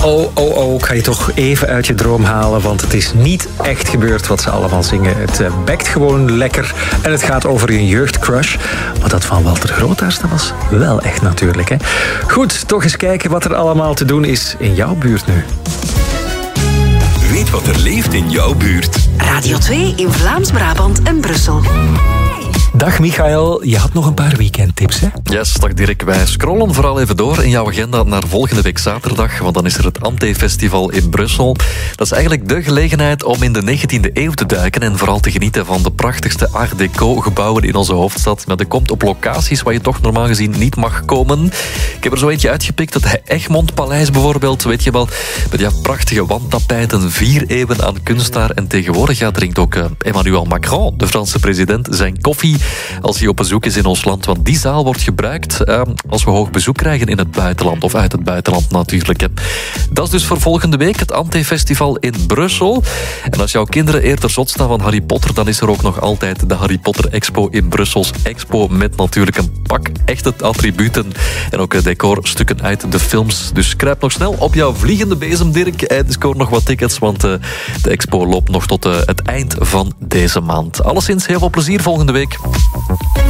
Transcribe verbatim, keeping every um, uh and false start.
Oh, oh, oh, ik ga je toch even uit je droom halen, want het is niet echt gebeurd wat ze allemaal zingen. Het uh, bekt gewoon lekker en het gaat over een jeugdcrush. Maar dat van Walter Grootaars, dat was wel echt natuurlijk, hè. Goed, toch eens kijken wat er allemaal te doen is in jouw buurt nu. Weet wat er leeft in jouw buurt. Radio twee in Vlaams-Brabant en Brussel. Dag Michael, je had nog een paar weekendtips, hè? Yes, dag Dirk. Wij scrollen vooral even door in jouw agenda naar volgende week zaterdag, want dan is er het Ante-festival in Brussel. Dat is eigenlijk de gelegenheid om in de negentiende eeuw te duiken en vooral te genieten van de prachtigste Art Deco-gebouwen in onze hoofdstad. Maar dat komt op locaties waar je toch normaal gezien niet mag komen. Ik heb er zo eentje uitgepikt, het Egmond-paleis bijvoorbeeld, weet je wel, met die prachtige wandtapijten, vier eeuwen aan kunst daar. En tegenwoordig ja, drinkt ook uh, Emmanuel Macron, de Franse president, zijn koffie als hij op bezoek is in ons land. Want die zaal wordt gebruikt uh, als we hoog bezoek krijgen in het buitenland. Of uit het buitenland natuurlijk. Hè. Dat is dus voor volgende week het Ante-festival in Brussel. En als jouw kinderen eerder zot staan van Harry Potter, dan is er ook nog altijd de Harry Potter Expo in Brussels Expo. Met natuurlijk een pak echte attributen. En ook decorstukken uit de films. Dus kruip nog snel op jouw vliegende bezem, Dirk. En scoor nog wat tickets, want uh, de expo loopt nog tot uh, het eind van deze maand. Alleszins heel veel plezier volgende week.